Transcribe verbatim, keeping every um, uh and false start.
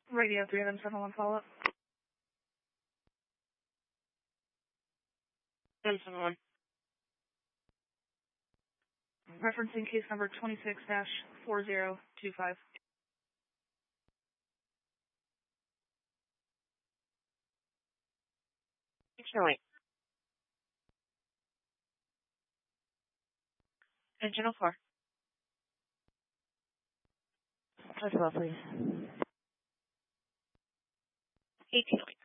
Radio three, then seven one follow-up. seven seven one. Referencing case number twenty-six dash four zero two five. Excellent. Engine oh four. As well, please. eighteen.